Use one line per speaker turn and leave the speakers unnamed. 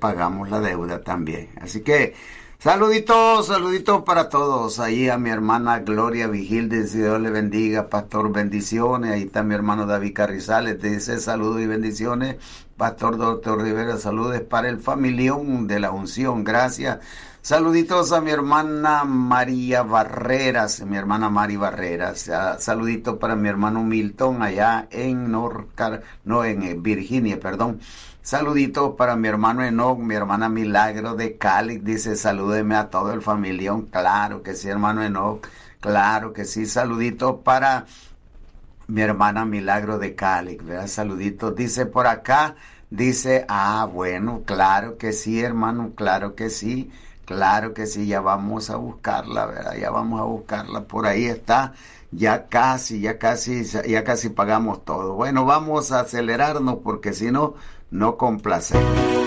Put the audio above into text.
pagamos la deuda también. Así que saluditos para todos. Ahí a mi hermana Gloria Vigildes, Dios le bendiga, pastor, bendiciones. Ahí está mi hermano David Carrizales, te dice saludos y bendiciones. Pastor Doctor Rivera, saludos para el familión de la unción, gracias. Saluditos a mi hermana María Barreras, Saluditos para mi hermano Milton allá en Virginia, perdón. Saluditos para mi hermano Enoch, mi hermana Milagro de Cali, dice salúdeme a todo el familión. Claro que sí, hermano Enoch, claro que sí. Saluditos para mi hermana Milagro de Cali, ¿verdad? Saluditos, dice por acá, dice, bueno, claro que sí, hermano, claro que sí, ya vamos a buscarla, ¿verdad? Ya vamos a buscarla, por ahí está, ya casi pagamos todo. Bueno, vamos a acelerarnos porque si no, no complacemos.